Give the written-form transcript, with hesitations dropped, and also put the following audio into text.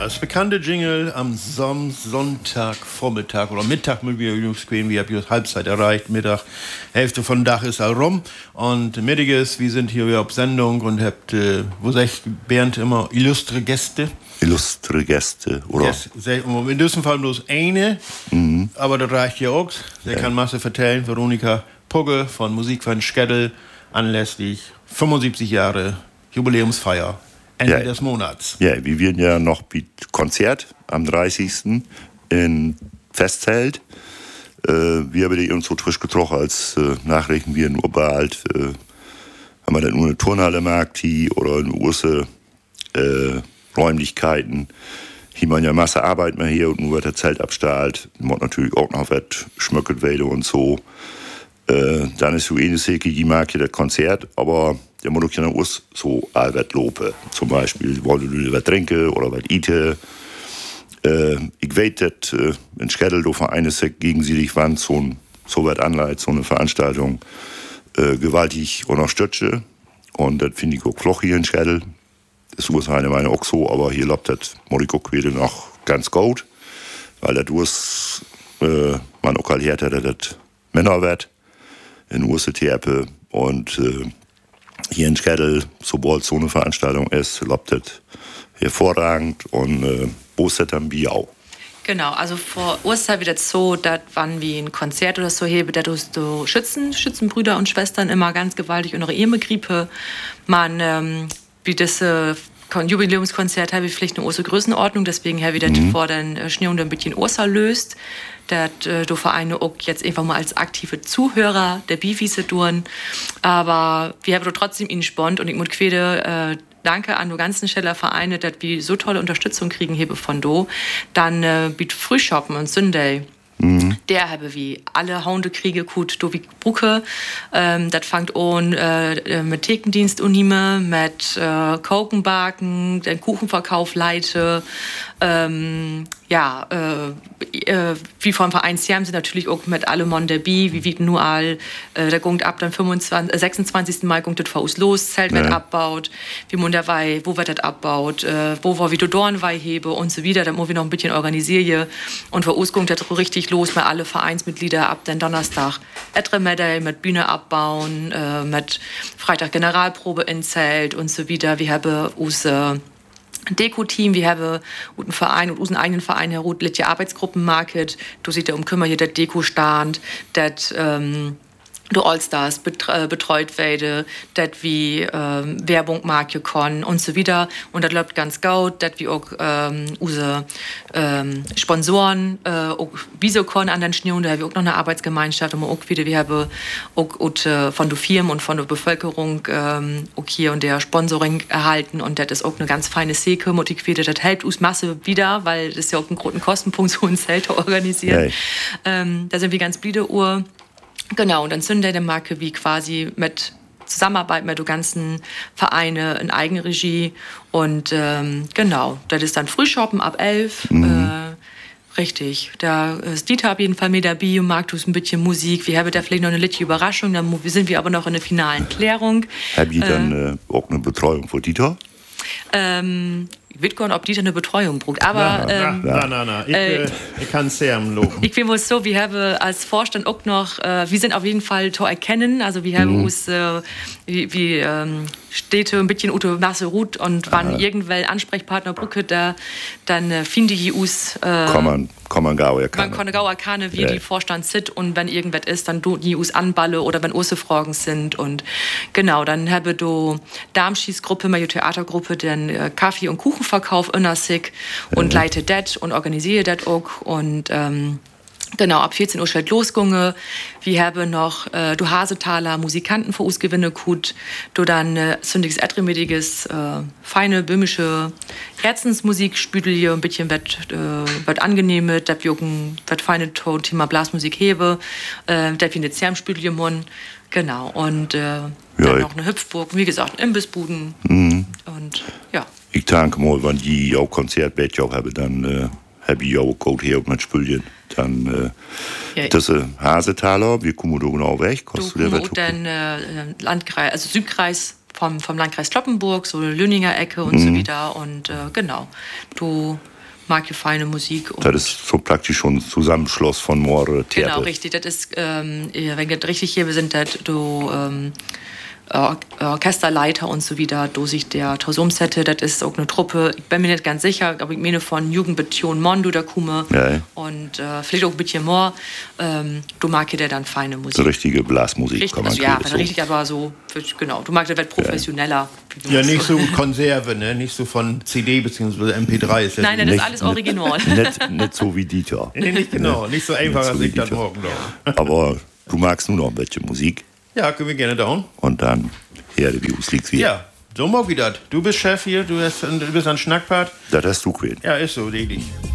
das bekannte Jingle am Sonntagvormittag oder Mittag mit wir habt ihr Halbzeit erreicht, Mittag, Hälfte von Dach ist all rum und Mittages, wir sind hier wieder auf Sendung und habt, wo sagt Bernd immer, illustre Gäste? Illustre Gäste, oder? Yes, in diesem Fall bloß eine, aber das reicht ja auch. Der kann Masse vertellen, Veronika Pugge von Musikverein Skedel, anlässlich 75 Jahre Jubiläumsfeier. Ende des Monats. Ja, wir werden ja noch mit Konzert am 30. in Festzelt. Wir haben die uns so frisch getroffen, als Nachrichten wir nur bald, haben wir dann nur eine Turnhalle gemacht, oder in Urse Räumlichkeiten. Hier man ja Masse Arbeit mehr hier und nur wird der Zelt abstrahlt. Man natürlich auch noch was schmöckert werden und so. Dann ist so ähnlich, die mag ja das Konzert, aber der muss auch ja noch so Albert Lope. Zum Beispiel, wollen du was trinken oder was ite. Ich weiß, dass in Skedel do Vereine gegen sie dich waren, so was anleitet, so eine Veranstaltung gewaltig unterstütze. Und das finde ich auch floch hier in Skedel. Das ist eine meine auch so, aber hier läuft das Moriko-Quede noch ganz gut, weil das man auch halt hört, dass das Männer wird in Urse-Terpe und hier in Skedel, sobald so eine Veranstaltung ist, läuft das hervorragend und Bostet dann wie auch. Genau, also vor Ostern wieder so, dass wann wie ein Konzert oder so hebe, da tust du Schützenbrüder und Schwestern immer ganz gewaltig und auch Ehemegrippe. Man, wie das Jubiläumskonzert habe ich vielleicht eine große Größenordnung, deswegen habe ich das vor den Schnee und ein bisschen Oster löst. dass du Vereine auch jetzt einfach mal als aktive Zuhörer der Biwiese tun. Aber wir haben trotzdem ihn spont und ich muss quede danke an die ganzen Scheller Vereine, dass wir so tolle Unterstützung kriegen hebe von do. Dann biet Frühschoppen und Sunday. Der habe wie alle Hundekriege gut, do wie Brucke. Das fängt an mit Thekendienst unime, mit Kokenbaken, den Kuchenverkauf leite. Wie vom Vereinsjahr sind natürlich auch mit alle Mon der Bi, wie nur all, der gungt ab dann 26. Mai gungt das Faust los, Zelt wird abbaut, wie mun der Wei, wo wird das abbaut, wo wir wieder Dornwei hebe und so wieder, dann muss wir noch ein bisschen organisieren und vor uns gungt das richtig los mit alle Vereinsmitglieder ab den Donnerstag Etremedday mit Bühne abbauen, mit Freitag Generalprobe in Zelt und so wieder, wir haben us Deko-Team, wir haben einen Verein und unseren eigenen Verein, Herr Ruth, Litje Arbeitsgruppenmarket. Du siehst ja Kümmer hier, der Deko-Stand, das du Allstars betreut werde, dat wie Werbung Marke kon und so wieder. Und das läuft ganz gut, dat wie auch unsere Sponsoren auch Visokon an den Schnee, und da haben wir auch noch eine Arbeitsgemeinschaft, und auch wieder, wir haben auch von der Firmen und von der Bevölkerung auch hier und der Sponsoring erhalten, und das ist auch eine ganz feine Säke, motiviert, das hält uns Masse wieder, weil das ist ja auch ein großen Kostenpunkt, so ein Zelt organisieren. Da sind wir ganz bliede Uhr. Genau, und dann zündet der Marke wie quasi mit Zusammenarbeit mit den ganzen Vereine in Eigenregie. Und genau, das ist dann Frühshoppen ab 11. Richtig, da ist Dieter auf jeden Fall mit dabei und Markus ein bisschen Musik. Wir haben da vielleicht noch eine little Überraschung, dann sind wir aber noch in der finalen Klärung. Habt ihr dann auch eine Betreuung für Dieter? Ich weiß gar nicht, ob Dieter eine Betreuung braucht, aber ich kann es sehr loben. Ich finde es so, wir haben als Vorstand auch noch, wir sind auf jeden Fall zu erkennen, also wir haben uns, steht ein bisschen unter Masse Ruth, und wann irgendwelche Ansprechpartner brücke, dann finde ich uns, kann man gau erkennen. Man kann gau erkennen, wie die Vorstand sit, und wenn irgendwas ist, dann du die us anballe oder wenn Urse Fragen sind, und genau, dann habe du Darmschießgruppe, meine Theatergruppe, den Kaffee- und Kuchenverkauf innersig und leite das und organisiere das auch, und genau, ab 14 Uhr stellt losgunge. Wir haben noch du Hasetaler Musikanten für uns gewinne gut. Du dann sündiges Etremediges, feine böhmische Herzensmusik spüdel hier ein bisschen wird angenehme, dat wir wird feine Thema Blasmusik hebe, dat wir eine Zermspüdel im Mund. Genau, und dann noch eine Hüpfburg, wie gesagt, Imbissbuden. Und ja. Ich danke mal, wenn die auch Konzertbett haben, dann habe ich auch gut hier mit Spülchen. Dann das ist Hasetaler, wie kommen wir da genau weg? Du kommst dann Landkreis, also Südkreis vom Landkreis Cloppenburg, so Lüninger Ecke und so wieder, und genau. Du mag ich feine Musik. Das ist so praktisch schon ein Zusammenschluss von mehreren Theater. Genau, richtig. Das ist, wenn das richtig hier, wir sind das, Orchesterleiter und so wieder, do sich der Tausumsette, das ist auch eine Truppe, ich bin mir nicht ganz sicher, aber ich meine von Jugendbetion Mondo da komme und vielleicht auch ein bisschen mehr, du magst ja dann feine Musik. So richtige Blasmusik. Richtig, kann man also, ja, so. Richtig, aber so, genau, du magst das professioneller. Ja, nicht so Konserve, ne? Nicht so von CD bzw. MP3. Ist nein, das ist alles original. Nicht so wie Dieter. Nee, nicht genau, nicht so einfach, als ich das morgen noch. Aber du magst nur noch ein bisschen Musik. Ja, können wir gerne down. Und dann, wie uns liegt's wieder. Ja, so mag ich das. Du bist Chef hier, du bist ein Schnackpart. Das hast du gewählt. Ja, ist so, richtig.